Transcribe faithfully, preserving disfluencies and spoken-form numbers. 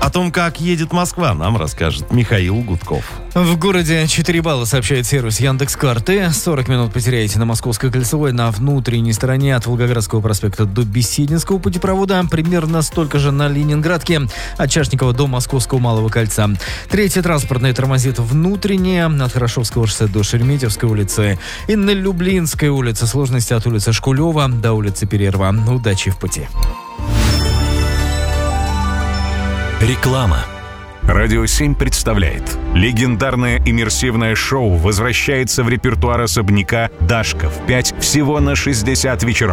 О том, как едет Москва, нам расскажет Михаил Гудков. В городе четыре балла, сообщает сервис Яндекс.Карты. сорок минут потеряете на Московской кольцевой на внутренней стороне от Волгоградского проспекта до Бесединского путепровода. Примерно столько же на Ленинградке от Чашникова до Московского Малого кольца. Третье транспортное тормозит внутреннее от Хорошевского шоссе до Шереметьевской улицы. И на Люблинской улице сложности от улицы Шкулева до улицы Перерва. Удачи в пути. Реклама. Радио семь представляет. Легендарное иммерсивное шоу возвращается в репертуар особняка «Дашка» в пять всего на шестьдесят вечеров.